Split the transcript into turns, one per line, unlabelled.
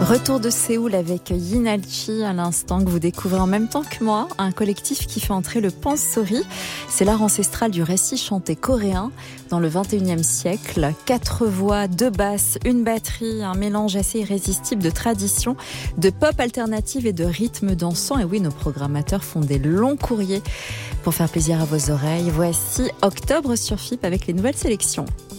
Retour de Séoul avec Yinalchi à l'instant, que vous découvrez en même temps que moi, un collectif qui fait entrer le pansori. C'est l'art ancestral du récit chanté coréen dans le 21e siècle. 4 voix, 2 basses, une batterie, un mélange assez irrésistible de tradition, de pop alternative et de rythme dansant. Et oui, nos programmateurs font des longs courriers pour faire plaisir à vos oreilles. Voici Octobre sur FIP avec les nouvelles sélections.